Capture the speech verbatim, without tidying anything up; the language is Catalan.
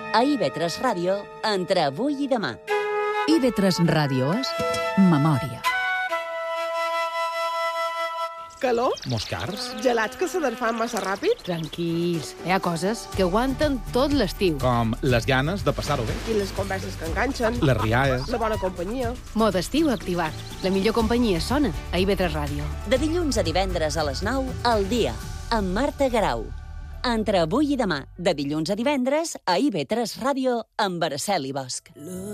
A I V tres Ràdio, entre avui i demà. I V tres Ràdio és memòria. Calor? Moscars? Gelats que se desfan massa ràpid? Tranquils, hi ha coses que aguanten tot l'estiu. Com les ganes de passar-ho bé. I les converses que enganxen? Les rialles. La bona companyia? Mode estiu activat. La millor companyia sona a I V tres Ràdio. De dilluns a divendres a les nou, al dia, amb Marta Garau. Entre avui i demà, de dilluns a divendres, a I V tres Ràdio, amb Araceli Bosch.